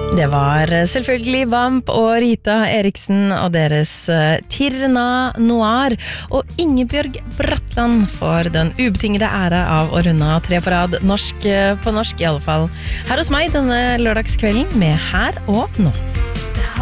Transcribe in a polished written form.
Det var selvfølgelig Vamp og Rita Eriksen og deres Tirna Noir, og Ingebjørg Bratland får den ubetingede ære av å runde av 3 på rad, norsk på norsk i alle fall. Her hos meg denne lørdagskvelden med Her og Nå.